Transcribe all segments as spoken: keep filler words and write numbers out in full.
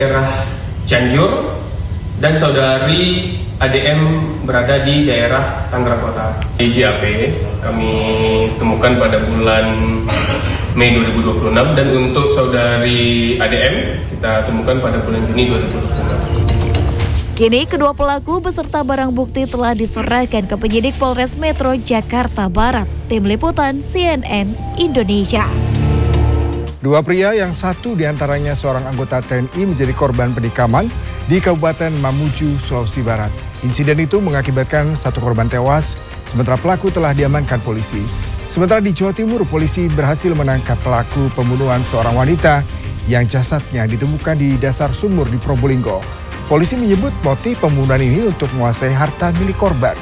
daerah Cianjur dan saudari A D M berada di daerah Tangerang Kota. Di J A P kami temukan pada bulan Mei dua ribu dua puluh enam dan untuk saudari A D M kita temukan pada bulan Juni dua ribu dua puluh enam. Kini kedua pelaku beserta barang bukti telah diserahkan ke penyidik Polres Metro Jakarta Barat. Tim Liputan C N N Indonesia. Dua pria yang satu diantaranya seorang anggota T N I menjadi korban penikaman di Kabupaten Mamuju, Sulawesi Barat. Insiden itu mengakibatkan satu korban tewas, sementara pelaku telah diamankan polisi. Sementara di Jawa Timur, polisi berhasil menangkap pelaku pembunuhan seorang wanita yang jasadnya ditemukan di dasar sumur di Probolinggo. Polisi menyebut motif pembunuhan ini untuk menguasai harta milik korban.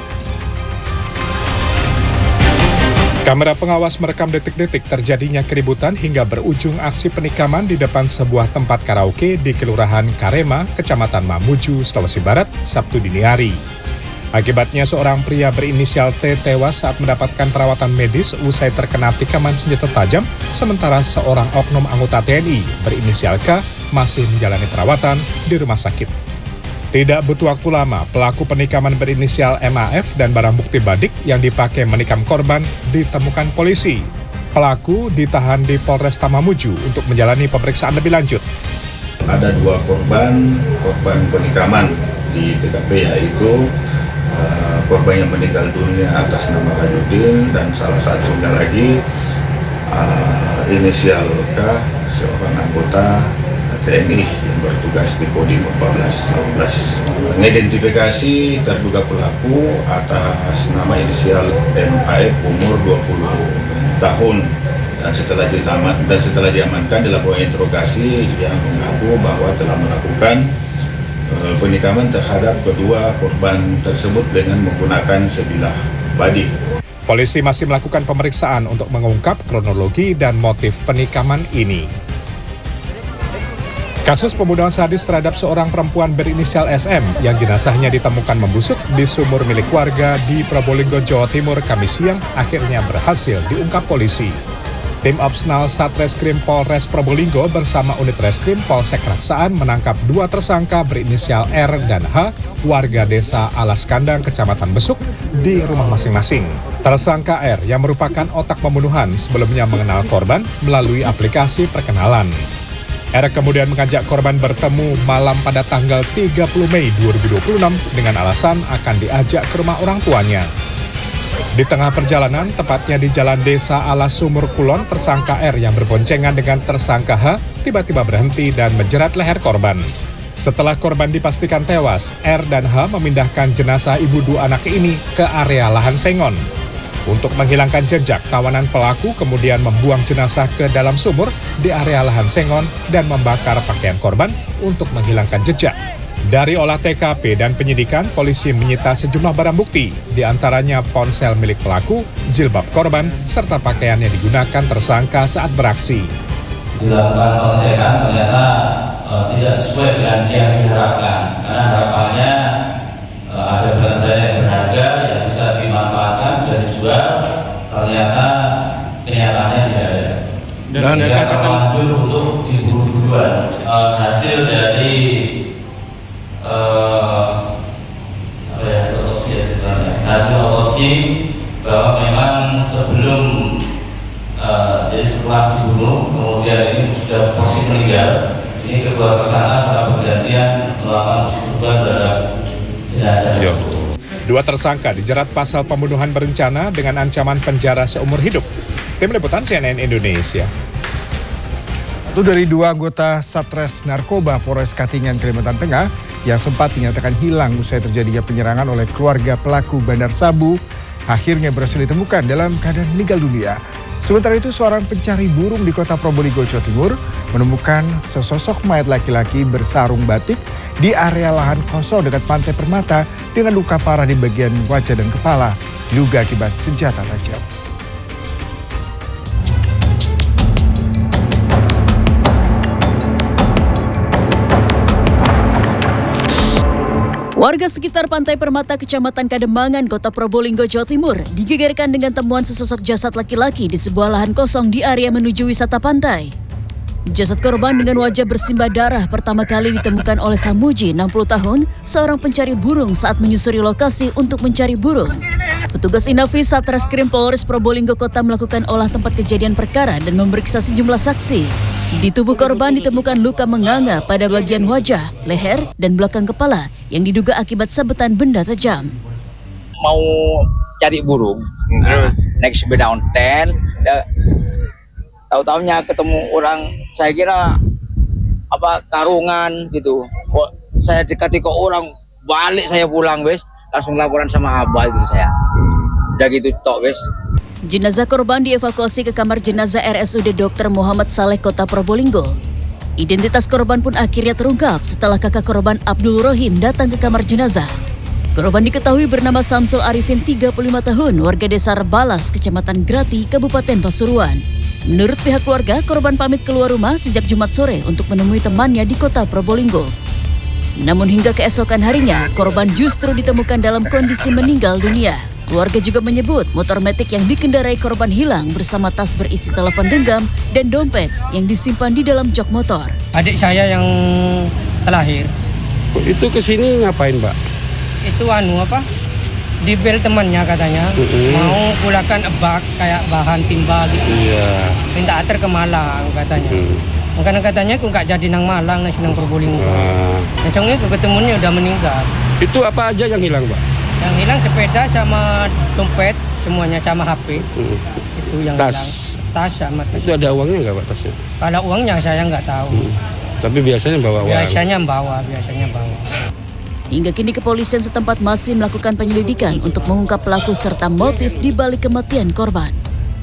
Kamera pengawas merekam detik-detik terjadinya keributan hingga berujung aksi penikaman di depan sebuah tempat karaoke di Kelurahan Karema, Kecamatan Mamuju, Sulawesi Barat, Sabtu dini hari. Akibatnya seorang pria berinisial T tewas saat mendapatkan perawatan medis usai terkena tikaman senjata tajam, sementara seorang oknum anggota T N I berinisial K masih menjalani perawatan di rumah sakit. Tidak butuh waktu lama, pelaku penikaman berinisial M A F dan barang bukti badik yang dipakai menikam korban ditemukan polisi. Pelaku ditahan di Polresta Mamuju untuk menjalani pemeriksaan lebih lanjut. Ada dua korban, korban penikaman di T K P, yaitu uh, korban yang meninggal dunia atas nama Rajudin dan salah satunya lagi uh, inisial K, seorang anggota T N I yang bertugas di Kodim empat belas enam belas. Mengidentifikasi terduga pelaku atas nama inisial M A F umur dua puluh tahun dan setelah diaman dan setelah diamankan dilakukan interogasi yang mengaku bahwa telah melakukan uh, penikaman terhadap kedua korban tersebut dengan menggunakan sebilah badik. Polisi masih melakukan pemeriksaan untuk mengungkap kronologi dan motif penikaman ini. Kasus pembunuhan sadis terhadap seorang perempuan berinisial S M yang jenazahnya ditemukan membusuk di sumur milik warga di Probolinggo, Jawa Timur, Kamis siang akhirnya berhasil diungkap polisi. Tim Opsnal Satreskrim Polres Probolinggo bersama unit Reskrim Polsek Raksaan menangkap dua tersangka berinisial R dan H, warga desa Alas Kandang, Kecamatan Besuk, di rumah masing-masing. Tersangka R yang merupakan otak pembunuhan sebelumnya mengenal korban melalui aplikasi perkenalan. R kemudian mengajak korban bertemu malam pada tanggal tiga puluh Mei dua ribu dua puluh enam dengan alasan akan diajak ke rumah orang tuanya. Di tengah perjalanan, tepatnya di jalan desa Alas Sumur Kulon, tersangka R yang berboncengan dengan tersangka H tiba-tiba berhenti dan menjerat leher korban. Setelah korban dipastikan tewas, R dan H memindahkan jenazah ibu dua anak ini ke area lahan sengon. Untuk menghilangkan jejak, kawanan pelaku kemudian membuang jenazah ke dalam sumur di area lahan sengon dan membakar pakaian korban untuk menghilangkan jejak. Dari olah T K P dan penyidikan, polisi menyita sejumlah barang bukti, di antaranya ponsel milik pelaku, jilbab korban, serta pakaian yang digunakan tersangka saat beraksi. Dilakukan pengecekan ternyata e, tidak sesuai dengan yang diharapkan, karena harapannya e, ada benda yang berharga yang bisa dimanfaatkan, bisa dijual, ternyata kenyataannya tidak ada. Dan sehingga terlanjur untuk diburu-buruan. E, hasil dari e, apa ya, otopsi ya, hasil otopsi bahwa memang sebelum e, jadi setelah dibunuh, kemudian ini sudah posisi meninggal. Ini kedua tersangka secara bergantian melakukan persetubuhan terhadap jenazah tersebut. Dua tersangka dijerat pasal pembunuhan berencana dengan ancaman penjara seumur hidup. Tim Liputan C N N Indonesia. Satu dari dua anggota Satres Narkoba Polres Katingan, Kalimantan Tengah yang sempat dinyatakan hilang usai terjadinya penyerangan oleh keluarga pelaku bandar sabu akhirnya berhasil ditemukan dalam keadaan meninggal dunia. Sementara itu, seorang pencari burung di kota Probolinggo, Jawa Timur menemukan sesosok mayat laki-laki bersarung batik di area lahan kosong dekat Pantai Permata dengan luka parah di bagian wajah dan kepala, diduga akibat senjata tajam. Warga sekitar Pantai Permata, Kecamatan Kademangan, Kota Probolinggo, Jawa Timur, digegerkan dengan temuan sesosok jasad laki-laki di sebuah lahan kosong di area menuju wisata pantai. Jasad korban dengan wajah bersimbah darah pertama kali ditemukan oleh Samuji, enam puluh tahun, seorang pencari burung saat menyusuri lokasi untuk mencari burung. Petugas Inafis Satreskrim Polres Probolinggo Kota melakukan olah tempat kejadian perkara dan memeriksa sejumlah saksi. Di tubuh korban ditemukan luka menganga pada bagian wajah, leher, dan belakang kepala yang diduga akibat sabetan benda tajam. Mau cari burung, nah, naik sepeda ontel, tahu-tahunya ketemu orang, saya kira apa karungan gitu. Kok saya dekati kok orang, balik saya pulang wes, langsung laporan sama abah itu saya. Udah gitu tok wes. Jenazah korban dievakuasi ke kamar jenazah R S U D Dokter Muhammad Saleh Kota Probolinggo. Identitas korban pun akhirnya terungkap setelah kakak korban Abdul Rohim datang ke kamar jenazah. Korban diketahui bernama Samsul Arifin, tiga puluh lima tahun, warga desa Rebalas, Kecamatan Grati, Kabupaten Pasuruan. Menurut pihak keluarga, korban pamit keluar rumah sejak Jumat sore untuk menemui temannya di Kota Probolinggo. Namun hingga keesokan harinya, korban justru ditemukan dalam kondisi meninggal dunia. Keluarga juga menyebut motor metik yang dikendarai korban hilang bersama tas berisi telepon genggam dan dompet yang disimpan di dalam jok motor. Adik saya yang terlahir. Itu kesini ngapain, Pak? Itu anu apa? Di bel temannya katanya, mm-hmm. mau pulakan ebak kayak bahan timbal gitu. Iya. Minta ater ke Malang katanya. Mm. Karena katanya aku nggak jadi nang Malang, nang Probolinggo. Ah. Macamnya aku ketemunya udah meninggal. Itu apa aja yang hilang, Pak? Yang hilang sepeda sama dompet, semuanya sama H P. Mm. Itu yang tas. hilang. Tas sama tas. Itu ada uangnya nggak, Pak, tasnya? Kalau uangnya saya nggak tahu. Mm. Tapi biasanya bawa uang. Biasanya bawa, biasanya bawa. Hingga kini kepolisian setempat masih melakukan penyelidikan untuk mengungkap pelaku serta motif di balik kematian korban.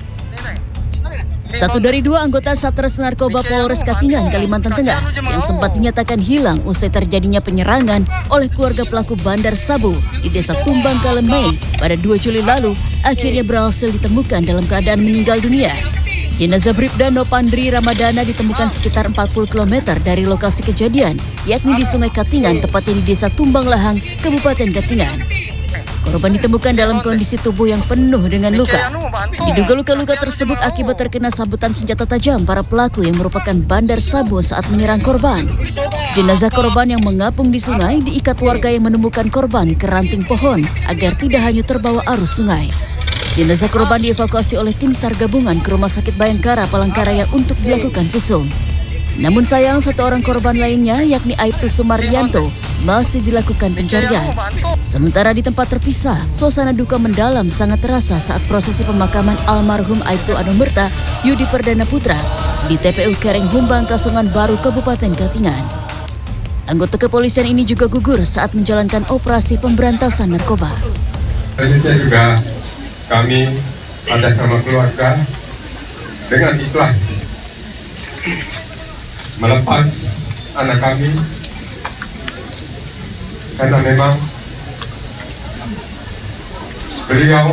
Satu dari dua anggota Satres Narkoba Polres Katingan, Kalimantan Tengah yang sempat dinyatakan hilang usai terjadinya penyerangan oleh keluarga pelaku Bandar Sabu di Desa Tumbang Kalemei pada dua Juli lalu akhirnya berhasil ditemukan dalam keadaan meninggal dunia. Jenazah Bribda Nopandri Ramadana ditemukan sekitar empat puluh kilometer dari lokasi kejadian, yakni di Sungai Katingan, tepatnya di Desa Tumbang Lahang, Kabupaten Katingan. Korban ditemukan dalam kondisi tubuh yang penuh dengan luka. Diduga luka-luka tersebut akibat terkena sabetan senjata tajam para pelaku yang merupakan Bandar Sabu saat menyerang korban. Jenazah korban yang mengapung di sungai diikat warga yang menemukan korban ke ranting pohon agar tidak hanyut terbawa arus sungai. Jenazah korban dievakuasi oleh tim SAR gabungan ke Rumah Sakit Bayangkara Palangkaraya untuk dilakukan visum. Namun sayang satu orang korban lainnya yakni Aibtu Sumaryanto masih dilakukan pencarian. Sementara di tempat terpisah, suasana duka mendalam sangat terasa saat prosesi pemakaman almarhum Aibtu Anumerta Yudi Perdana Putra di T P U Kereng Humbang Kasongan Baru Kabupaten Katingan. Anggota kepolisian ini juga gugur saat menjalankan operasi pemberantasan narkoba. Selanjutnya juga kami atas nama keluarga dengan ikhlas melepas anak kami karena memang beliau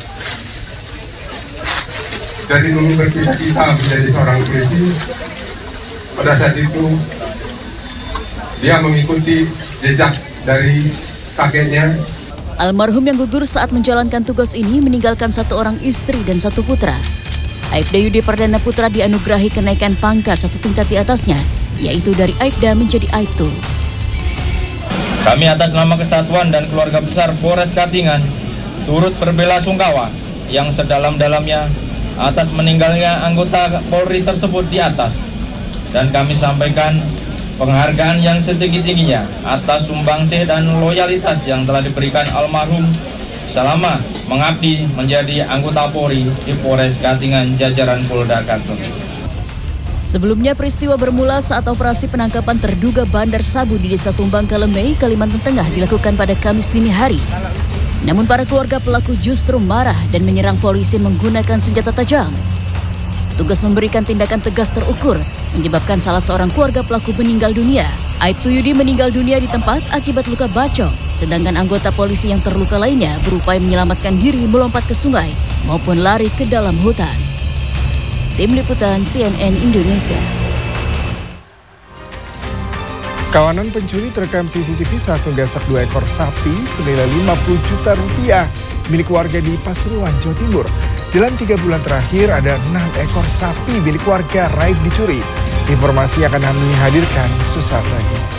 dari dulu bercita-cita menjadi seorang polisi. Pada saat itu dia mengikuti jejak dari kakeknya. Almarhum yang gugur saat menjalankan tugas ini meninggalkan satu orang istri dan satu putra. Aibda Yudi Perdana Putra dianugerahi kenaikan pangkat satu tingkat di atasnya, yaitu dari Aibda menjadi Aibtu. Kami atas nama Kesatuan dan Keluarga Besar Polres Katingan turut berbela-sungkawa yang sedalam-dalamnya atas meninggalnya anggota Polri tersebut di atas. Dan kami sampaikan penghargaan yang setinggi-tingginya atas sumbangsih dan loyalitas yang telah diberikan almarhum selama mengabdi menjadi anggota Polri di Polres Katingan jajaran Polda Kalteng. Sebelumnya peristiwa bermula saat operasi penangkapan terduga Bandar Sabu di Desa Tumbang Kalemei, Kalimantan Tengah dilakukan pada Kamis dini hari. Namun para keluarga pelaku justru marah dan menyerang polisi menggunakan senjata tajam. Tugas memberikan tindakan tegas terukur, menyebabkan salah seorang keluarga pelaku meninggal dunia. Aibtu Yudi meninggal dunia di tempat akibat luka bacok, sedangkan anggota polisi yang terluka lainnya berupaya menyelamatkan diri melompat ke sungai maupun lari ke dalam hutan. Tim Liputan C N N Indonesia. Kawanan pencuri terekam C C T V saat menggasak dua ekor sapi senilai lima puluh juta rupiah milik warga di Pasuruan, Jawa Timur. Dalam tiga bulan terakhir ada enam ekor sapi milik warga raib dicuri. Informasi akan kami hadirkan sesaat lagi.